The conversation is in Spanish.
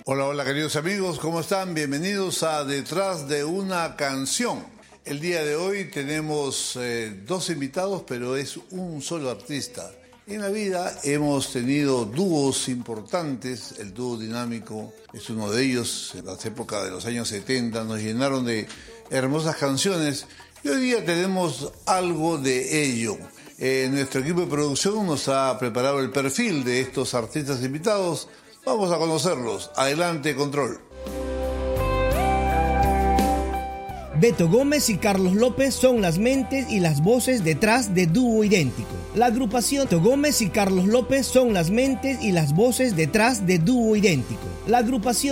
Hola, hola queridos amigos, ¿cómo están? Bienvenidos a Detrás de una canción. El día de hoy tenemos dos invitados, pero es un solo artista. En la vida hemos tenido dúos importantes, el dúo dinámico es uno de ellos. En las épocas de los años 70 nos llenaron de hermosas canciones y hoy día tenemos algo de ello. Nuestro equipo de producción nos ha preparado el perfil de estos artistas invitados. Vamos a conocerlos. Adelante, control. Beto Gómez y Carlos López son las mentes y las voces detrás de Dúo Idéntico. La agrupación Beto Gómez y Carlos López son las mentes y las voces detrás de Dúo Idéntico. La agrupación